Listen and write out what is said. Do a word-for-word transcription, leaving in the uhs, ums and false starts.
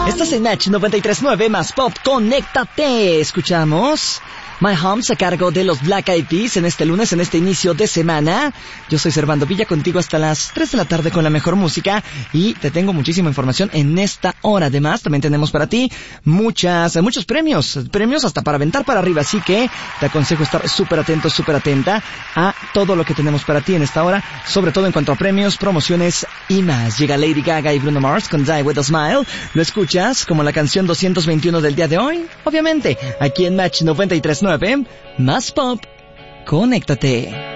Estás en Match noventa y tres punto nueve más Pop, conéctate. Escuchamos My Homes a cargo de los Black Eyed Peas en este lunes, en este inicio de semana. Yo soy Servando Villa, contigo hasta las tres de la tarde con la mejor música y te tengo muchísima información en esta hora. Además, también tenemos para ti muchas, muchos premios, premios hasta para aventar para arriba, así que te aconsejo estar súper atento, súper atenta a todo lo que tenemos para ti en esta hora, sobre todo en cuanto a premios, promociones y más. Llega Lady Gaga y Bruno Mars con Die With A Smile. ¿Lo escuchas como la canción doscientos veintiuno del día de hoy? Obviamente, aquí en Match noventa y tres punto nueve, más Pop, conéctate.